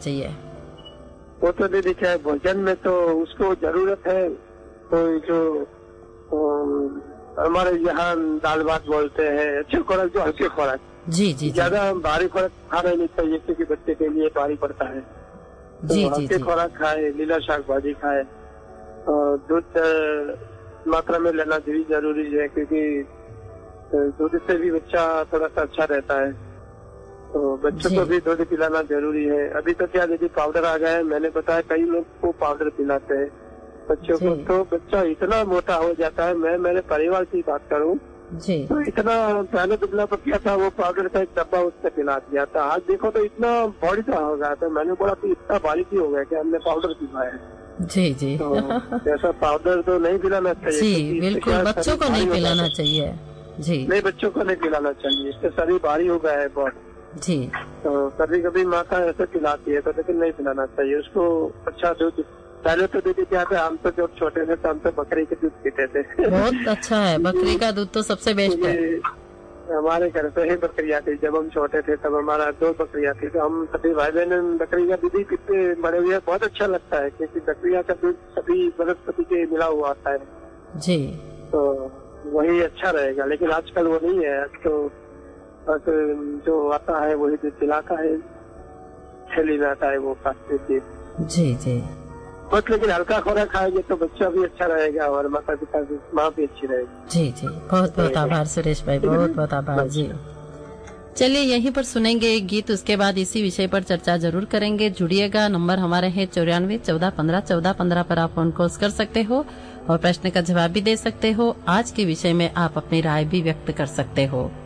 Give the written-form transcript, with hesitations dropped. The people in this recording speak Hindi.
चाहिए? वो तो दीदी क्या है, भोजन में तो उसको जरूरत है, तो जो हमारे यहाँ दाल भात बोलते हैं, अच्छे खुराक, जो हल्के खुराक, जी, ज्यादा भारी खुराक खाना नहीं चाहिए क्योंकि बच्चे के लिए भारी पड़ता है। तो हल्के खुराक खाए, लीला शाक भाजी खाए, और दूध मात्रा में लेना भी जरूरी है क्योंकि दूध से भी बच्चा थोड़ा सा अच्छा रहता है। तो बच्चों को भी दूध पिलाना जरूरी है। अभी तो क्या दीदी पाउडर आ गया है, मैंने बताया कई लोग को पाउडर पिलाते हैं बच्चों को, तो बच्चा इतना मोटा हो जाता है। मैं मेरे परिवार की बात करूं तो इतना पहले दुबला पतला था, वो पाउडर का एक डब्बा उससे पिला दिया था। आज देखो तो इतना बॉडी सा हो गया था। मैंने बोला कि इतना बारीकी हो गया कि हमने पाउडर पिलाया है। जी तो ऐसा पाउडर तो नहीं पिलाना चाहिए जी, बिल्कुल बच्चों को नहीं पिलाना चाहिए जी, नहीं बच्चों को नहीं पिलाना चाहिए, इससे शरीर भारी हो गया है बहुत जी। तो कभी कभी माता ऐसे पिलाती है, तो लेकिन नहीं पिलाना चाहिए उसको। अच्छा दूध पहले तो दीदी क्या था, हम तो जब छोटे थे तो हम तो बकरी के दूध पीते थे। बहुत अच्छा है, बकरी का दूध तो सबसे बेस्ट है। हमारे घर पे ही बकरियां थी, जब हम छोटे थे तब हमारा 2 बकरियां थी, तो हम सभी भाई बहन बकरी का दूध ही पीते बड़े हुए। बहुत अच्छा लगता है क्योंकि बकरियां का दूध सभी वनस्पति के मिला हुआ आता है जी, तो वही अच्छा रहेगा। लेकिन आजकल वो नहीं है, आज तो बस जो आता है वही दूध पिलाता है, थैली में आता है वो खाते थे जी जी। बस। लेकिन हल्का खुराक खाएंगे तो बच्चा भी अच्छा रहेगा और माता पिता की माँ भी अच्छी रहेगी। जी जी, बहुत बहुत आभार सुरेश भाई, बहुत बहुत आभार जी। चलिए यहीं पर सुनेंगे एक गीत, उसके बाद इसी विषय पर चर्चा जरूर करेंगे। जुड़िएगा, नंबर हमारे हैं 94 14 15 14 15 पर आप फोन कॉल कर सकते हो और प्रश्न का जवाब भी दे सकते हो। आज के विषय में आप अपनी राय भी व्यक्त कर सकते हो।